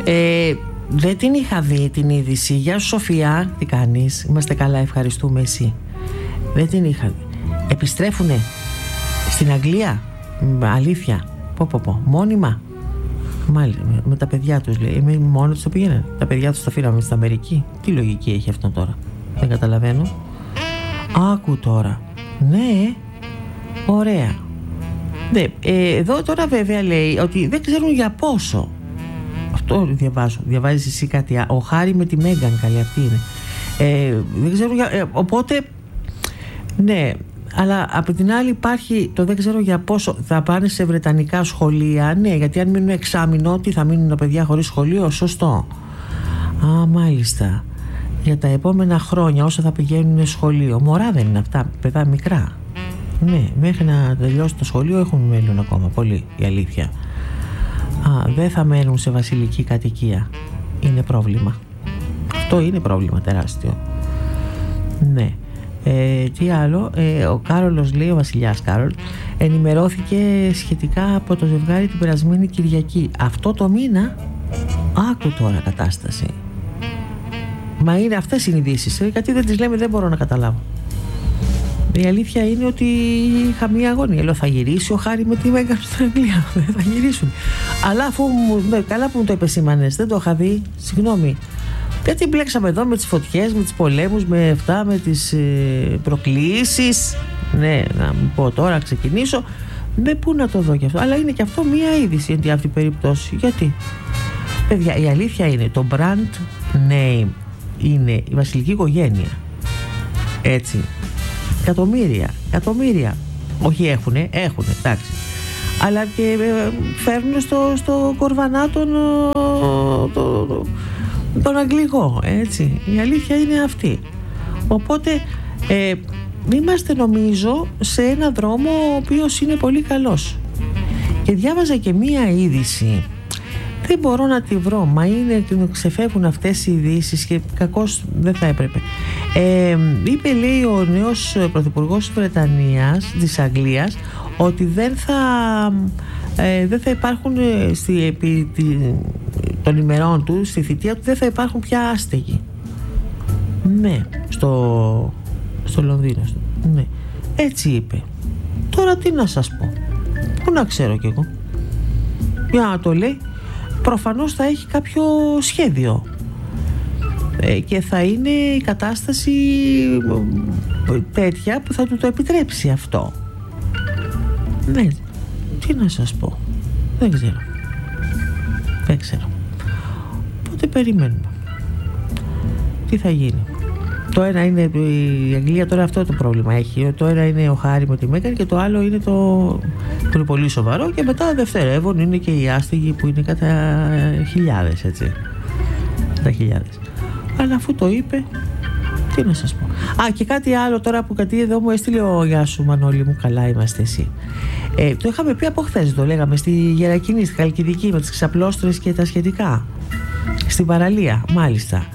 Δεν την είχα δει την είδηση. Γεια σου Σοφία, τι κάνεις? Είμαστε καλά, ευχαριστούμε, εσύ? Δεν την είχα δει. Επιστρέφουνε στην Αγγλία? Αλήθεια? Πω. Μόνιμα? Μάλιστα, με τα παιδιά τους λέει. Μόνο τους το πήγαινε. Τα παιδιά τους τα φύγαμε στην Αμερική. Τι λογική έχει αυτό τώρα? Δεν καταλαβαίνω. Άκου τώρα. Ναι, ωραία. Εδώ τώρα βέβαια λέει ότι δεν ξέρουν για πόσο. Αυτό διαβάζω. Διαβάζεις εσύ κάτι? Ο Χάρη με τη Μέγκαν, καλή αυτή είναι. Δεν ξέρουν για... οπότε, ναι... Αλλά από την άλλη υπάρχει το δεν ξέρω για πόσο. Θα πάνε σε βρετανικά σχολεία. Ναι, γιατί αν μείνουν εξάμηνο, τι θα μείνουν τα παιδιά χωρίς σχολείο? Σωστό. Α, μάλιστα. Για τα επόμενα χρόνια, όσο θα πηγαίνουν σχολείο. Μωρά δεν είναι αυτά, παιδά μικρά. Ναι, μέχρι να τελειώσει το σχολείο έχουν μέλλον ακόμα. Πολύ, η αλήθεια. Δεν θα μένουν σε βασιλική κατοικία. Είναι πρόβλημα. Αυτό είναι πρόβλημα τεράστιο. Ναι. Τι άλλο? Ο Κάρολος λέει, ο βασιλιάς Κάρολ, ενημερώθηκε σχετικά από το ζευγάρι την περασμένη Κυριακή. Αυτό το μήνα? Άκου τώρα κατάσταση. Μα είναι αυτές οι ειδήσεις, γιατί δεν τις λέμε? Δεν μπορώ να καταλάβω. Η αλήθεια είναι ότι είχα μία αγωνία. Λέω, θα γυρίσει ο Χάρη με τη Μέγκαν στην Αγγλία? Δεν θα γυρίσουν. Αλλά αφού καλά που μου το επεσήμανες, δεν το είχα δει. Συγγνώμη. Γιατί μπλέξαμε εδώ με τις φωτιές, με τις πολέμους, με αυτά, με τις προκλήσεις. Ναι, να μου πω τώρα, ξεκινήσω. Πού να το δω κι αυτό? Αλλά είναι κι αυτό μία είδηση εν αυτή περίπτωση. Γιατί? Παιδιά, η αλήθεια είναι, το brand name είναι η βασιλική οικογένεια. Έτσι. Εκατομμύρια. Όχι έχουνε, εντάξει. Αλλά και φέρνουν στο κορβανά τον Αγγλικό, έτσι. Η αλήθεια είναι αυτή. Οπότε είμαστε, νομίζω, σε ένα δρόμο ο οποίος είναι πολύ καλός. Και διάβαζα και μία είδηση, δεν μπορώ να τη βρω, μα ξεφεύγουν αυτές οι ειδήσεις και κακώς δεν θα έπρεπε. Είπε, λέει, ο νέος πρωθυπουργός της Βρετανίας, της Αγγλίας, ότι δεν θα υπάρχουν επί των ημερών του, στη θητεία του, δεν θα υπάρχουν πια άστεγοι. Ναι, στο Λονδίνο. Ναι. Έτσι είπε. Τώρα τι να σας πω? Πού να ξέρω κι εγώ? Για να το λέει, προφανώς θα έχει κάποιο σχέδιο και θα είναι η κατάσταση τέτοια που θα του το επιτρέψει αυτό. Ναι, τι να σας πω? Δεν ξέρω. Οπότε περιμένουμε. Τι θα γίνει? Το ένα είναι η Αγγλία, τώρα αυτό το πρόβλημα έχει. Το ένα είναι ο Χάρη με τη Μέγκαν και το άλλο είναι που είναι πολύ σοβαρό, και μετά δευτερεύον είναι και οι άστεγοι που είναι κατά χιλιάδες, έτσι. Κατά χιλιάδες. Αλλά αφού το είπε, τι να σας πω? Και κάτι άλλο τώρα που κάτι εδώ μου έστειλε ο «Γεια σου Μανώλη μου, καλά είμαστε εσύ». Το είχαμε πει από χθες, το λέγαμε στη Γερακινή, στη Χαλκιδική, με τις ξαπλώστρες και τα σχετικά. Στην παραλία, μάλιστα.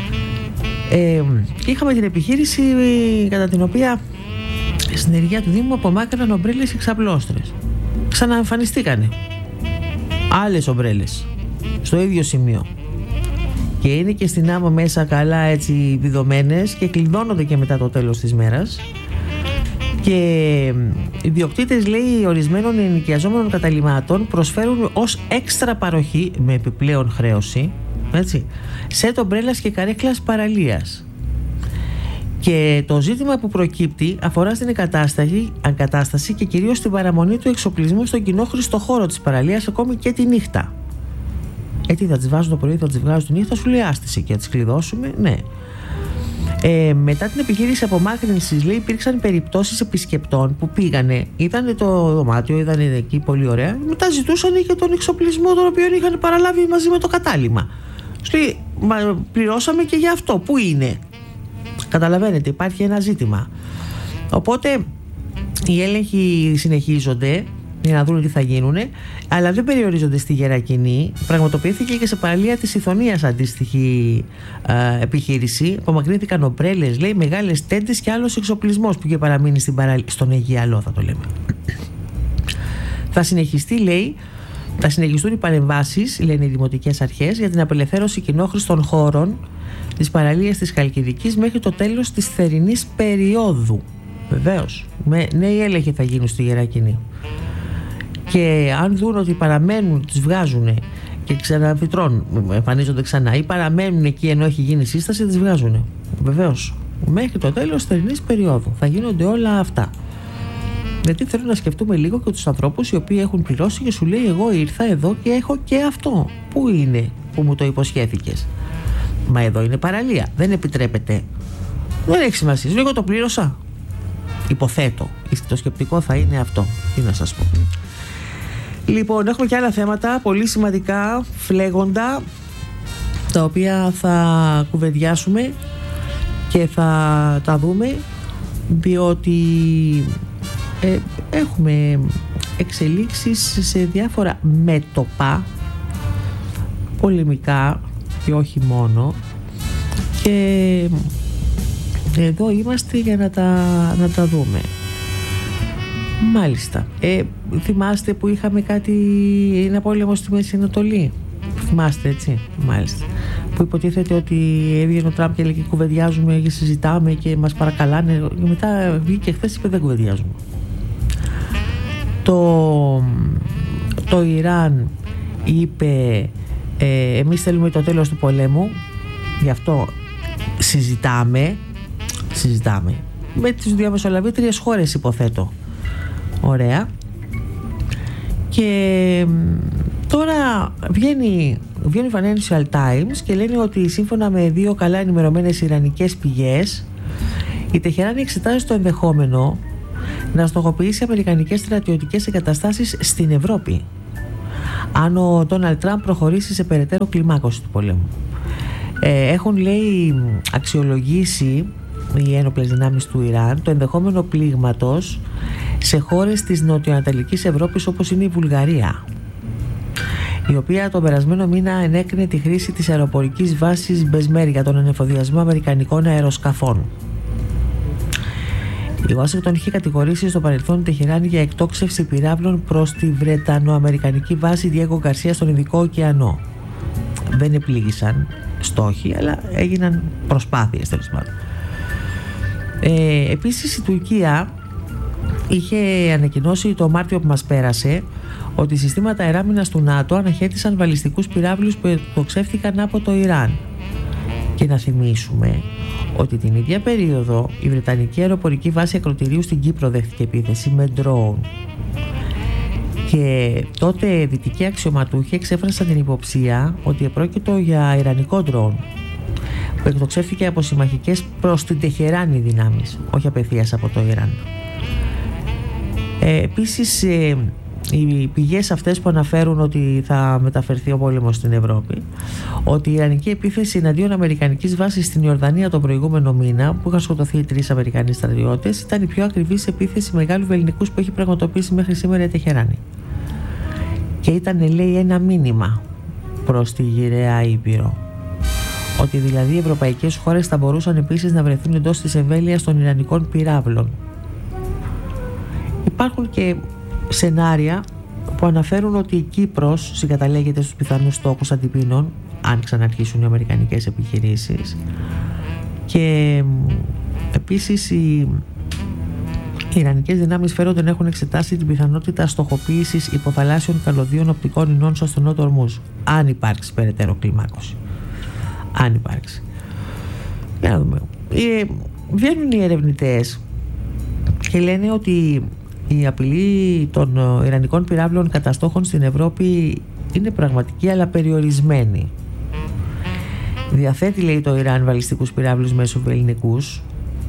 Είχαμε την επιχείρηση κατά την οποία στην ενεργεία του Δήμου απομάκρυναν ομπρέλες και ξαπλώστρες. Ξαναεμφανιστήκανε άλλες ομπρέλες στο ίδιο σημείο. Και είναι και στην άμμο μέσα καλά έτσι βιδωμένες και κλειδώνονται και μετά το τέλος της μέρας. Και οι ιδιοκτήτες, λέει, ορισμένων ενοικιαζόμενων καταλυμάτων προσφέρουν ως έξτρα παροχή με επιπλέον χρέωση, έτσι, σετ ομπρέλας και καρέκλας παραλίας. Και το ζήτημα που προκύπτει αφορά στην εγκατάσταση και κυρίως την παραμονή του εξοπλισμού στον κοινόχρηστο χώρο της παραλίας, ακόμη και τη νύχτα. Τι θα τις βάζουν το πρωί, θα τις βγάζουν τη νύχτα? Σου λέει άστησε και θα τις κλειδώσουμε. Ναι. Μετά την επιχείρηση απομάκρυνσης, λέει, υπήρξαν περιπτώσεις επισκεπτών που πήγανε, είδανε το δωμάτιο, είδανε εκεί πολύ ωραία, μετά ζητούσαν και τον εξοπλισμό τον οποίο είχαν παραλάβει μαζί με το κατάλημα. Σου λέει, πληρώσαμε και για αυτό. Πού είναι? Καταλαβαίνετε, υπάρχει ένα ζήτημα. Οπότε οι έλεγχοι συνεχίζονται για να δουν τι θα γίνουν, αλλά δεν περιορίζονται στη Γερακινή. Πραγματοποιήθηκε και σε παραλία της Ιθωνίας αντίστοιχη επιχείρηση. Απομακρύνθηκαν ομπρέλες, λέει, μεγάλες τέντες και άλλος εξοπλισμός που είχε παραμείνει στον Αιγιαλό, θα το λέμε. Θα συνεχιστεί, λέει, Θα συνεχιστούν οι παρεμβάσεις, λένε οι δημοτικές αρχές, για την απελευθέρωση κοινόχρηστων χώρων της παραλίας της Χαλκιδικής μέχρι το τέλος της θερινής περίοδου. Βεβαίως, νέοι έλεγχοι θα γίνουν στη Γερακινή. Και αν δουν ότι παραμένουν, τις βγάζουν και ξαναφυτρώνουν, εμφανίζονται ξανά, ή παραμένουν εκεί ενώ έχει γίνει σύσταση, τις βγάζουν. Βεβαίως, μέχρι το τέλος της θερινής περίοδου θα γίνονται όλα αυτά. Γιατί θέλω να σκεφτούμε λίγο και τους ανθρώπους οι οποίοι έχουν πληρώσει και σου λέει: εγώ ήρθα εδώ και έχω και αυτό. Πού είναι που μου το υποσχέθηκες? Μα εδώ είναι παραλία, δεν επιτρέπεται. Δεν έχει σημασία, εγώ το πλήρωσα. Υποθέτω, το σκεπτικό θα είναι αυτό. Τι να σας πω. Λοιπόν, έχουμε και άλλα θέματα πολύ σημαντικά, φλέγοντα, τα οποία θα κουβεντιάσουμε και θα τα δούμε, διότι έχουμε εξελίξεις σε διάφορα μέτωπα πολεμικά και όχι μόνο, και εδώ είμαστε για να τα δούμε. Μάλιστα. Θυμάστε που είχαμε ένα πόλεμο στη Μέση Ανατολή? Θυμάστε, έτσι? Μάλιστα. Που υποτίθεται ότι έβγαινε ο Τραμπ και έλεγε κουβεντιάζουμε και συζητάμε και μας παρακαλάνε, και μετά βγήκε χθες και είπε δεν κουβεντιάζουμε. Το Ιράν είπε εμείς θέλουμε το τέλος του πολέμου, γι' αυτό συζητάμε με τις διαμεσολαβήτριες χώρες, υποθέτω. Ωραία. Και τώρα βγαίνει Financial Times και λένε ότι σύμφωνα με 2 καλά ενημερωμένες ιρανικές πηγές, η Τεχεράνη εξετάζει το ενδεχόμενο να στοχοποιήσει αμερικανικές στρατιωτικές εγκαταστάσεις στην Ευρώπη αν ο Ντόναλντ Τραμπ προχωρήσει σε περαιτέρω κλιμάκωση του πολέμου. Έχουν, λέει, αξιολογήσει οι ένοπλες δυνάμεις του Ιράν το ενδεχόμενο πλήγματος σε χώρες της νοτιοανατολικής Ευρώπης όπως είναι η Βουλγαρία, η οποία τον περασμένο μήνα ενέκρινε τη χρήση της αεροπορικής βάσης Μπεσμέρ για τον ανεφοδιασμό αμερικανικών αεροσκαφών. Η Ουάσιγκτον είχε κατηγορήσει στο παρελθόν τη Τεχεράνη για εκτόξευση πυράβλων προς τη Βρετανοαμερικανική βάση Διέγκο Γκαρσία στον Ινδικό ωκεανό. Δεν επλήγησαν στόχοι, αλλά έγιναν προσπάθειες, τέλος πάντων. Επίσης η Τουρκία είχε ανακοινώσει το Μάρτιο που μας πέρασε ότι συστήματα αεράμινας του ΝΑΤΟ αναχέτησαν βαλιστικούς πυράβλους που εκτοξεύτηκαν από το Ιράν. Και να θυμίσουμε ότι την ίδια περίοδο η Βρετανική αεροπορική βάση ακροτηρίου στην Κύπρο δέχτηκε επίθεση με ντρόουν. Και τότε δυτικοί αξιωματούχοι εξέφρασαν την υποψία ότι επρόκειτο για ιρανικό ντρόουν που εκτοξεύτηκε από συμμαχικές προς την Τεχεράνη δυνάμεις, όχι απευθείας από το Ιράν. Επίσης οι πηγές αυτές που αναφέρουν ότι θα μεταφερθεί ο πόλεμος στην Ευρώπη, ότι η ιρανική επίθεση εναντίον αμερικανικής βάσης στην Ιορδανία τον προηγούμενο μήνα, που είχαν σκοτωθεί 3 Αμερικανοί στρατιώτες, ήταν η πιο ακριβής επίθεση μεγάλου βελληνικούς που έχει πραγματοποιήσει μέχρι σήμερα η Τεχεράνη. Και ήταν, λέει, ένα μήνυμα προς τη γυραιά Ήπειρο, ότι δηλαδή οι ευρωπαϊκές χώρες θα μπορούσαν επίσης να βρεθούν εντός της εμβέλειας των ιρανικών πυράβλων. Υπάρχουν και σενάρια που αναφέρουν ότι η Κύπρος συγκαταλέγεται στους πιθανούς στόχους αντιπίνων αν ξαναρχίσουν οι αμερικανικές επιχειρήσεις, και επίσης οι ιρανικές δυνάμεις φέρονται να έχουν εξετάσει την πιθανότητα στοχοποίησης υποθαλάσσιων καλωδίων οπτικών ινών στο στενό του Ορμούζ, αν υπάρξει περαιτέρω κλιμάκωση. Αν υπάρξει. Για να δούμε. Βγαίνουν οι ερευνητές και λένε ότι η απειλή των ιρανικών πυράβλων καταστόχων στην Ευρώπη είναι πραγματική αλλά περιορισμένη. Διαθέτει, λέει, το Ιράν βαλιστικούς πυράβλους μεσοβελληνικούς,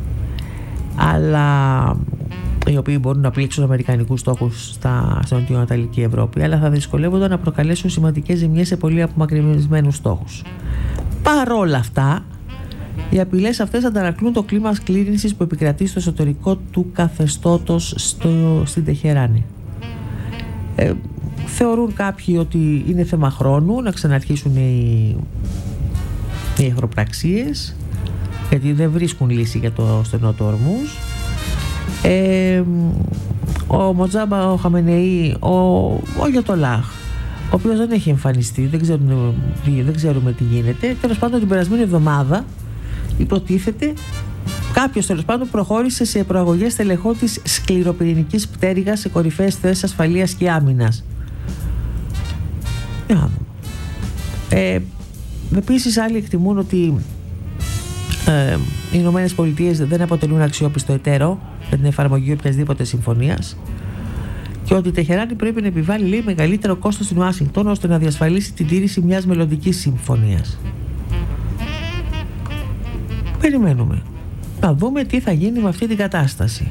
αλλά οι οποίοι μπορούν να πλήξουν αμερικανικούς στόχους στην νοτιοανατολική Ευρώπη, αλλά θα δυσκολεύονταν να προκαλέσουν σημαντικές ζημιές σε πολύ απομακρυσμένους στόχους. Παρόλα αυτά, οι απειλές αυτές αντανακλούν το κλίμα σκλήρυνσης που επικρατεί στο εσωτερικό του καθεστώτος στην Τεχεράνη. Θεωρούν κάποιοι ότι είναι θέμα χρόνου να ξαναρχίσουν οι εχθροπραξίες, γιατί δεν βρίσκουν λύση για το στενό του Ορμούζ. Ο Μοτζάμπα, ο Χαμενεή, ο Αγιατολάχ, ο οποίος δεν έχει εμφανιστεί, δεν ξέρουμε τι γίνεται. Τέλος πάντων, την περασμένη εβδομάδα υποτίθεται κάποιος τέλος πάντων προχώρησε σε προαγωγές τελεχών της σκληροπυρηνικής πτέρυγας σε κορυφαίες θέσεις ασφαλείας και άμυνας. Επίσης, άλλοι εκτιμούν ότι οι Ηνωμένες Πολιτείες δεν αποτελούν αξιόπιστο εταίρο για την εφαρμογή οποιασδήποτε συμφωνίας και ότι η Τεχεράνη πρέπει να επιβάλλει, λέει, μεγαλύτερο κόστος στην Ουάσιγκτον ώστε να διασφαλίσει την τήρηση μιας μελλοντικής συμφωνίας. Περιμένουμε να δούμε τι θα γίνει με αυτή την κατάσταση.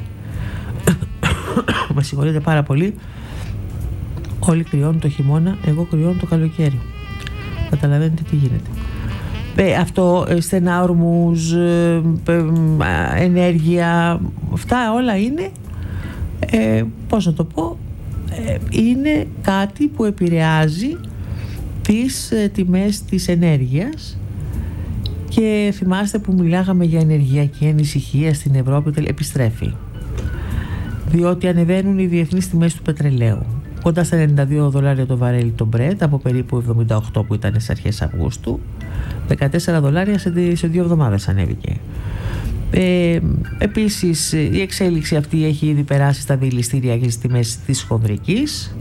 Με συγχωρείτε πάρα πολύ. Όλοι κρυώνουν το χειμώνα, εγώ κρυώνω το καλοκαίρι. Καταλαβαίνετε τι γίνεται. Αυτό, στενάορμους, ενέργεια, αυτά όλα είναι, πώς να το πω, είναι κάτι που επηρεάζει τις τιμές της ενέργειας. Και θυμάστε που μιλάγαμε για ενεργειακή ανησυχία στην Ευρώπη, επιστρέφει. Διότι ανεβαίνουν οι διεθνείς τιμές του πετρελαίου. Κοντά στα $92 το βαρέλι το Brent, από περίπου 78 που ήταν στις αρχές Αυγούστου. $14 σε 2 εβδομάδες ανέβηκε. Επίσης, η εξέλιξη αυτή έχει ήδη περάσει στα δηληστήρια και στις τιμές της χονδρικής.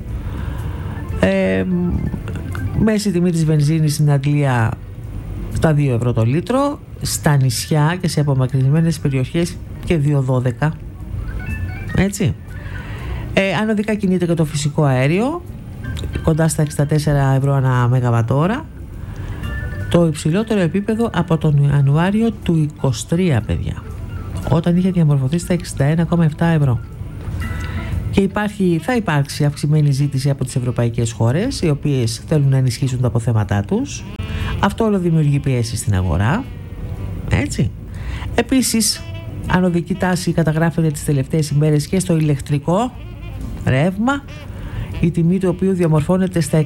Μέση τιμή της βενζίνης στην Αγγλία στα 2 ευρώ το λίτρο, στα νησιά και σε απομακρυσμένες περιοχές και 2,12. Έτσι. Ανωδικά κινείται και το φυσικό αέριο, κοντά στα 64 ευρώ ανά μεγαβατόρα. Το υψηλότερο επίπεδο από τον Ιανουάριο του 23, παιδιά, όταν είχε διαμορφωθεί στα 61,7 ευρώ. Και θα υπάρξει αυξημένη ζήτηση από τις ευρωπαϊκές χώρες, οι οποίες θέλουν να ενισχύσουν τα αποθέματά τους. Αυτό όλο δημιουργεί πιέσεις στην αγορά. Έτσι. Επίσης, ανωδική τάση καταγράφεται τις τελευταίες ημέρες και στο ηλεκτρικό ρεύμα, η τιμή του οποίου διαμορφώνεται στα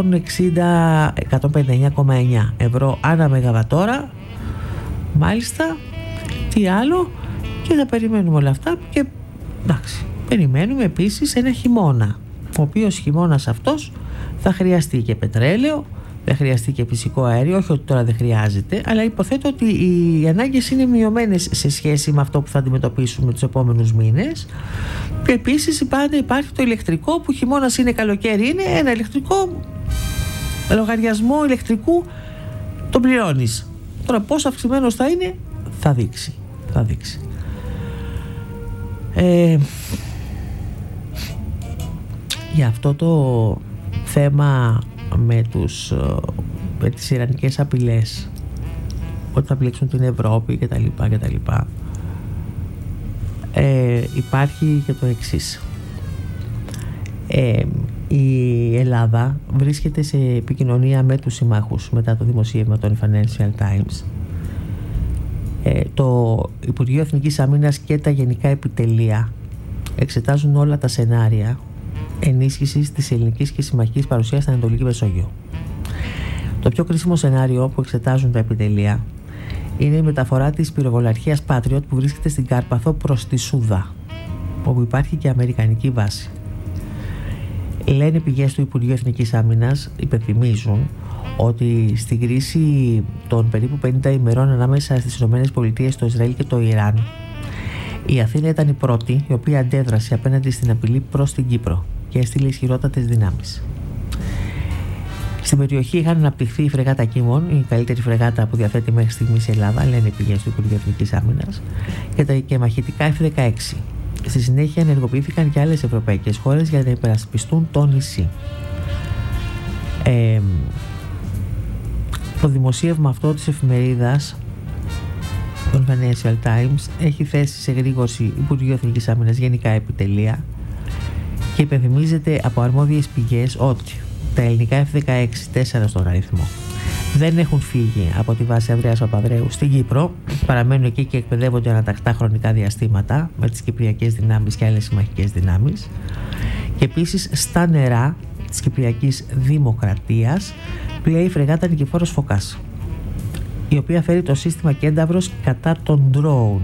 159,9 ευρώ ανά μεγαβατόρα. Μάλιστα, τι άλλο, και θα περιμένουμε όλα αυτά και εντάξει, περιμένουμε επίσης ένα χειμώνα, ο οποίος χειμώνας αυτός θα χρειαστεί και πετρέλαιο, θα χρειαστεί και φυσικό αέριο, όχι ότι τώρα δεν χρειάζεται, αλλά υποθέτω ότι οι ανάγκες είναι μειωμένες σε σχέση με αυτό που θα αντιμετωπίσουμε τους επόμενους μήνες. Και επίσης πάντα υπάρχει το ηλεκτρικό, που χειμώνας είναι, καλοκαίρι είναι, ένα ηλεκτρικό λογαριασμό ηλεκτρικού τον πληρώνεις. Τώρα πόσο αυξημένος θα είναι, θα δείξει. Για αυτό το θέμα με τις ιρανικές απειλές, ότι θα πλήξουν την Ευρώπη κτλ. Υπάρχει και το εξής. Η Ελλάδα βρίσκεται σε επικοινωνία με τους συμμάχους μετά το δημοσίευμα των Financial Times. Το Υπουργείο Εθνικής Άμυνας και τα γενικά επιτελεία εξετάζουν όλα τα σενάρια ενίσχυσης της ελληνικής και συμμαχικής παρουσίας στην Ανατολική Μεσόγειο. Το πιο κρίσιμο σενάριο που εξετάζουν τα επιτελεία είναι η μεταφορά της πυροβολαρχίας Patriot που βρίσκεται στην Κάρπαθο προς τη Σούδα, όπου υπάρχει και αμερικανική βάση. Λένε πηγές του Υπουργείου Εθνικής Άμυνας, υπενθυμίζουν ότι στην κρίση των περίπου 50 ημερών ανάμεσα στις ΗΠΑ, το Ισραήλ και το Ιράν, η Αθήνα ήταν η πρώτη η οποία αντέδρασε απέναντι στην απειλή προς την Κύπρο και έστειλε ισχυρότατες δυνάμεις. Στην περιοχή είχαν αναπτυχθεί η φρεγάτα Κίμων, η καλύτερη φρεγάτα που διαθέτει μέχρι στιγμής η Ελλάδα, λένε οι πηγές του Υπουργείου Εθνικής Άμυνας, και μαχητικά F-16. Στη συνέχεια ενεργοποιήθηκαν και άλλες ευρωπαϊκές χώρες για να υπερασπιστούν το νησί. Το δημοσίευμα αυτό της εφημερίδας των Financial Times έχει θέσει σε γρήγορση Υπουργείο Εθνικής Άμυνας γενικά επιτελεία και υπενθυμίζεται από αρμόδιες πηγές ότι τα ελληνικά F-16, 4 στον αριθμό, δεν έχουν φύγει από τη βάση Ανδρέας Παπανδρέου στην Κύπρο, παραμένουν εκεί και εκπαιδεύονται ανατακτά χρονικά διαστήματα με τις κυπριακές δυνάμεις και άλλες συμμαχικές δυνάμεις, και επίσης στα νερά της Κυπριακής Δημοκρατίας πλέει η φρεγάτα Νικηφόρος Φωκάς, η οποία φέρει το σύστημα Κένταυρος κατά τον ντρόουν.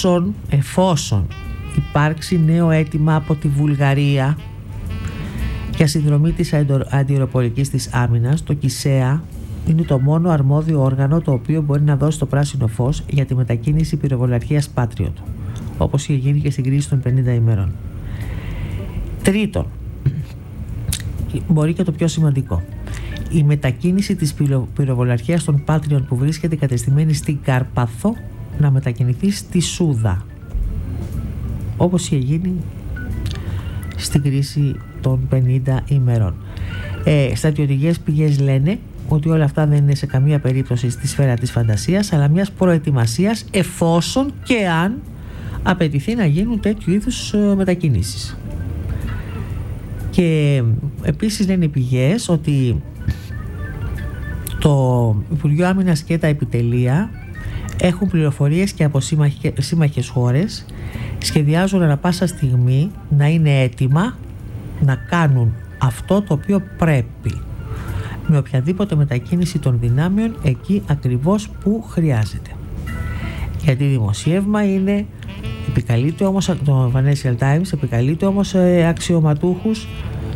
Εφόσον υπάρξει νέο αίτημα από τη Βουλγαρία Για συνδρομή της αντιεροπορικής της άμυνας, το ΚΙΣΕΑ είναι το μόνο αρμόδιο όργανο το οποίο μπορεί να δώσει το πράσινο φως για τη μετακίνηση πυροβολαρχίας Patriot, όπως είχε γίνει και στην κρίση των 50 ημερών. Τρίτον, μπορεί και το πιο σημαντικό, η μετακίνηση της πυροβολαρχίας των Patriot που βρίσκεται κατεστημένη στην Κάρπαθο να μετακινηθεί στη Σούδα, όπως είχε γίνει στην κρίση των 50 ημερών. Στρατιωτικές πηγές λένε ότι όλα αυτά δεν είναι σε καμία περίπτωση στη σφαίρα της φαντασίας, αλλά μιας προετοιμασίας εφόσον και αν απαιτηθεί να γίνουν τέτοιου είδους μετακινήσεις. Και επίσης λένε οι πηγές ότι το Υπουργείο Άμυνας και τα επιτελεία έχουν πληροφορίες και από σύμμαχες χώρες, σχεδιάζουν ανά πάσα στιγμή να είναι έτοιμα να κάνουν αυτό το οποίο πρέπει, με οποιαδήποτε μετακίνηση των δυνάμεων εκεί ακριβώς που χρειάζεται. Γιατί δημοσίευμα είναι, επικαλείται όμως, το Financial Times επικαλείται όμως αξιωματούχους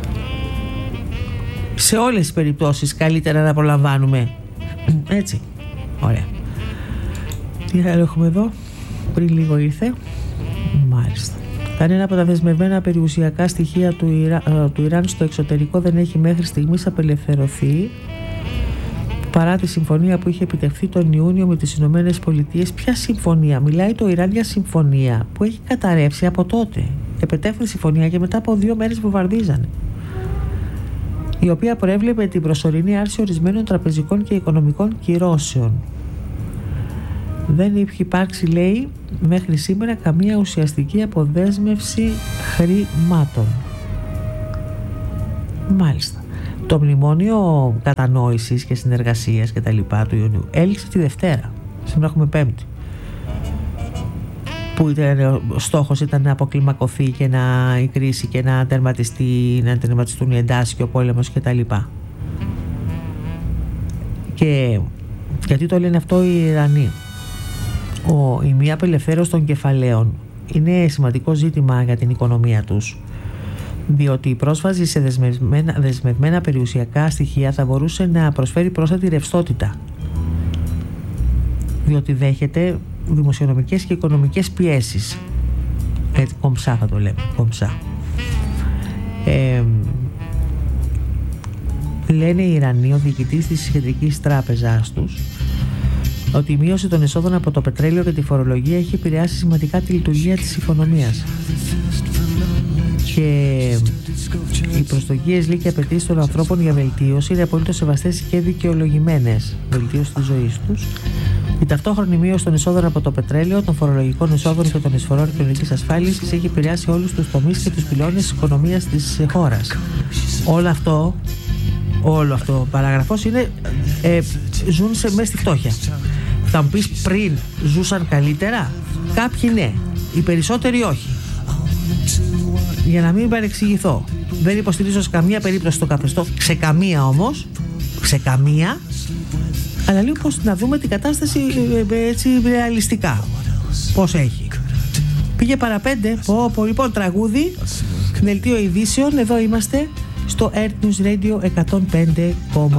σε όλες τις περιπτώσεις, καλύτερα να προλαμβάνουμε. Έτσι, ωραία. Τι άλλο έχουμε εδώ, πριν λίγο ήρθε. Μάλιστα. Κανένα από τα δεσμευμένα περιουσιακά στοιχεία του Ιράν στο εξωτερικό δεν έχει μέχρι στιγμής απελευθερωθεί, παρά τη συμφωνία που είχε επιτευχθεί τον Ιούνιο με τις Ηνωμένες Πολιτείες. Ποια συμφωνία? Μιλάει το Ιράν για συμφωνία που έχει καταρρεύσει από τότε. Επετέφθη συμφωνία και μετά από 2 μέρες βομβαρδίζανε, η οποία προέβλεπε την προσωρινή άρση ορισμένων τραπεζικών και οικονομικών κυρώσεων. Δεν έχει υπάρξει, λέει, μέχρι σήμερα καμία ουσιαστική αποδέσμευση χρημάτων. Μάλιστα. Το μνημόνιο κατανόησης και συνεργασίας και τα λοιπά του Ιουνίου έληξε τη Δευτέρα. Σήμερα έχουμε Πέμπτη. Που ο στόχος ήταν να αποκλιμακωθεί και η κρίση και να τερματιστούν οι εντάσεις και ο πόλεμος και τα λοιπά. Και γιατί το λένε αυτό οι Ιρανοί? Η μη απελευθέρωση των κεφαλαίων είναι σημαντικό ζήτημα για την οικονομία τους, διότι η πρόσβαση σε δεσμευμένα περιουσιακά στοιχεία θα μπορούσε να προσφέρει πρόσθετη ρευστότητα, διότι δέχεται δημοσιονομικές και οικονομικές πιέσεις. Κομψά θα το λέμε, κομψά. Λένε οι Ιρανοί, ο διοικητής της κεντρικής τράπεζας τους, ότι η μείωση των εσόδων από το πετρέλαιο και τη φορολογία έχει επηρεάσει σημαντικά τη λειτουργία της οικονομίας. Και οι προσδοκίες, λέει, και απαιτήσεις των ανθρώπων για βελτίωση είναι απολύτως σεβαστές και δικαιολογημένες, βελτίωση της ζωής τους. Η ταυτόχρονη μείωση των εσόδων από το πετρέλαιο, των φορολογικών εσόδων και των εισφορών κοινωνικής ασφάλισης έχει επηρεάσει όλους τους τομείς και τους πυλώνες της οικονομίας της χώρας. Όλο αυτό ο παράγραφος είναι ζουν μέσα στη φτώχεια. Θα μου πεις, πριν ζούσαν καλύτερα? Κάποιοι ναι, οι περισσότεροι όχι. Για να μην παρεξηγηθώ, δεν υποστηρίζω σε καμία περίπτωση το καθεστώς, σε καμία όμως, αλλά λίγο πως να δούμε την κατάσταση έτσι ρεαλιστικά, πώς έχει. Πήγε παραπέντε. Λοιπόν, τραγούδι, δελτίο ειδήσεων. Εδώ είμαστε στο Earth News Radio 105,1.